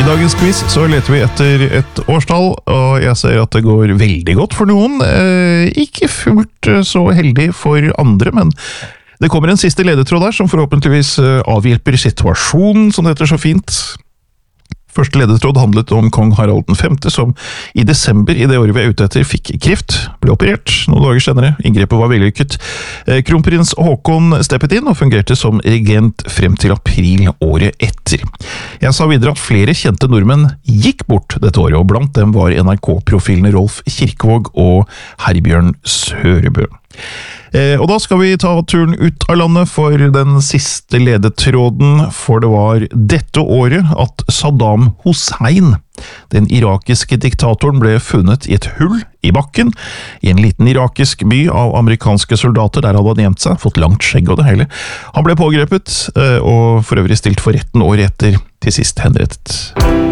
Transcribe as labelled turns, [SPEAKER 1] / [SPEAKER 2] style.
[SPEAKER 1] dagens quiz så leter vi etter et årstall, og jeg ser at det går veldig godt for noen. Ikke fullt så heldig for andre, men det kommer en siste ledetråd der som forhåpentligvis avhjelper situasjonen, som det heter så fint. Første ledetråd handlet om kong Harald V, som i desember i det året vi er ute etter fikk kreft, ble operert noen dager senere. Inngrepet var vellykket. Kronprins Håkon steppet inn og fungerte som regent frem til april året etter. Jeg sa videre at flere kjente nordmenn gikk bort dette året, og blant dem var NRK-profilene Rolf Kirkvaag og Herbjørn Sørebø. Og da skal vi ta turen ut av landet for den siste ledetråden, for det var dette året at Saddam Hussein, den irakiske diktatoren, ble funnet i et hull i bakken, i en liten irakisk by av amerikanske soldater. Der hadde han gjemt seg, fått langt skjegg og det hele. Han ble pågrepet, og for øvrig stilt for retten året etter, til sist henrettet.